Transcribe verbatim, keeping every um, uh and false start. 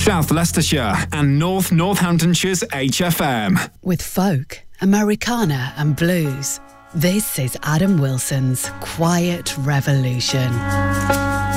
South Leicestershire and North Northamptonshire's H F M. With folk, Americana and blues, this is Adam Wilson's Quiet Revolution.